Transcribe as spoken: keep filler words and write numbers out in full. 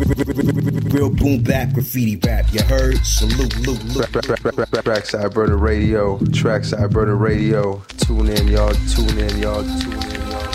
Real boom bap graffiti rap, you heard? Salute, salute, salute. Trackside Burner Radio, Trackside Burner Radio. Tune in, y'all. Tune in, y'all. Tune in.